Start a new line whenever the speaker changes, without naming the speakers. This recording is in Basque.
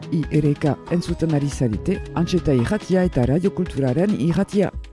IRK entzuten ari zarete, Antxeta irratia eta radiokulturaren irratia.